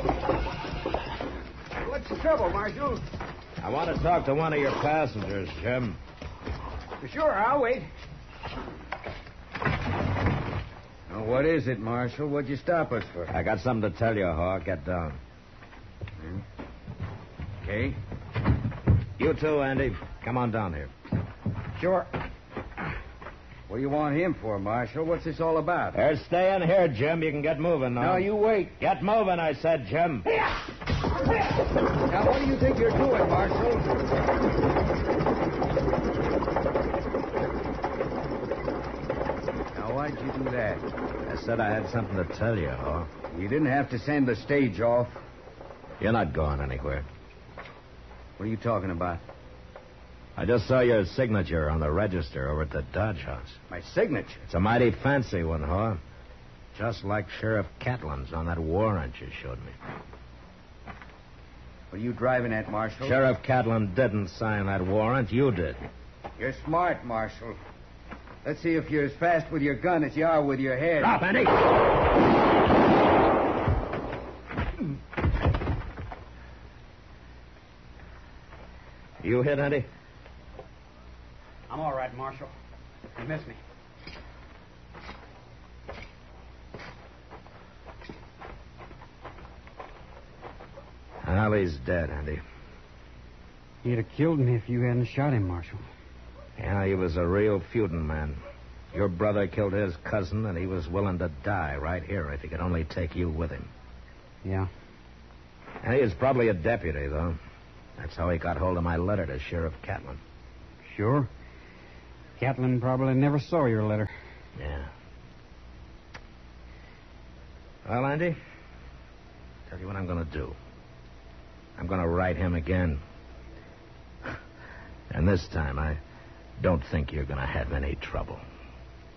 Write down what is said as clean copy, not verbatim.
What's the trouble, Marshal? I want to talk to one of your passengers, Jim. Sure, I'll wait. Now, what is it, Marshal? What'd you stop us for? I got something to tell you, Hawk. Get down. Okay. You too, Andy. Come on down here. Sure. What do you want him for, Marshal? What's this all about? Stay in here, Jim. You can get moving now. No, you wait. Get moving, I said, Jim. Now, what do you think you're doing, Marshal? Now, why'd you do that? I said I had something to tell you, Hawk. You didn't have to send the stage off. You're not going anywhere. What are you talking about? I just saw your signature on the register over at the Dodge House. My signature? It's a mighty fancy one, Hawk. Just like Sheriff Catlin's on that warrant you showed me. What are you driving at, Marshal? Sheriff Catlin didn't sign that warrant. You did. You're smart, Marshal. Let's see if you're as fast with your gun as you are with your head. Stop, Andy! You hit, Andy? I'm all right, Marshal. You missed me. Well, he's dead, Andy. He'd have killed me if you hadn't shot him, Marshal. Yeah, he was a real feuding man. Your brother killed his cousin, and he was willing to die right here if he could only take you with him. Yeah. And he was probably a deputy, though. That's how he got hold of my letter to Sheriff Catlin. Sure. Catlin probably never saw your letter. Yeah. Well, Andy, tell you what I'm going to do. I'm going to write him again. And this time, I don't think you're going to have any trouble.